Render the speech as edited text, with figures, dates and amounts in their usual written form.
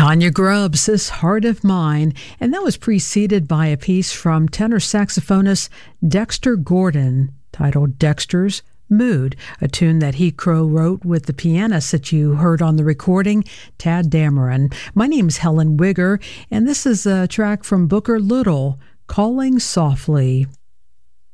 Tanya Grubbs' Heart of Mine, and that was preceded by a piece from tenor saxophonist Dexter Gordon titled Dexter's Mood, a tune that he co-wrote with the pianist that you heard on the recording, Tad Dameron. My name's Helen Wigger, and this is a track from Booker Little, Calling Softly.